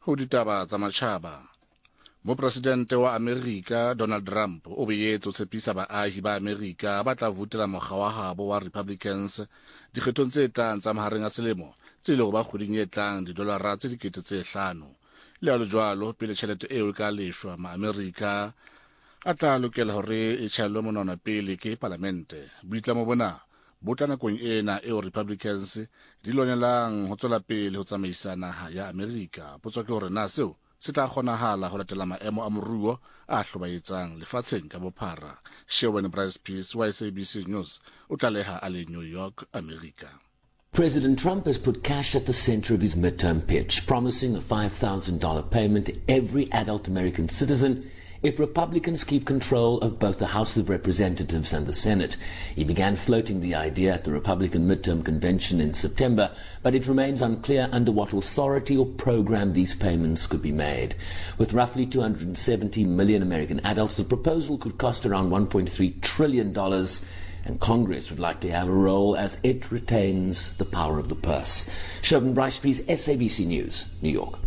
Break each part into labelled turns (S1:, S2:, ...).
S1: ho ditaba tsa matjhaba. Mopresidente wa Amerika Donald Trump o boetse o tshepisa baahi ba Amerika ba tla votela mokga wa habo wa Republicans dikgethong tse tlang tsa mahareng a selemo tse leng ba kgweding e tlang $5 tse le a jwalo pele tjhelete eo ka leshwa ma Amerika a tla lokela hore e tshellwe monwana pele ke parlamente. Boitlamo bona bo tla nakong ena eo Republicans di lonelang ho tswela pele ho tsamaisa naha ya Amerika. Potso ke hore na seo se tla kgonahala ho latela maemo a moruo a hlobaetsang lefatsheng ka bophara. Sherwin Bryce Peace wa SABC News o tlaleha a le New York, America.
S2: President Trump has put cash at the center of his midterm pitch, promising a $5,000 payment to every adult American citizen if Republicans keep control of both the House of Representatives and the Senate. He began floating the idea at the Republican midterm convention in September, but it remains unclear under what authority or program these payments could be made. With roughly 270 million American adults, the proposal could cost around $1.3 trillion, and Congress would likely have a role as it retains the power of the purse. Sherwin Bryce Peace, SABC News, New York.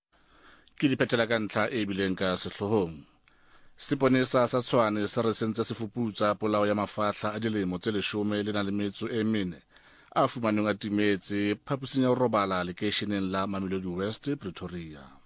S1: Seponesa sa Tshwane se re sentse se fuputsa polao ya mafahla a dilemo tse 14 a fumaneng a timetse phaposing ya robala lekeisheneng la Mamelodi West, Pretoria.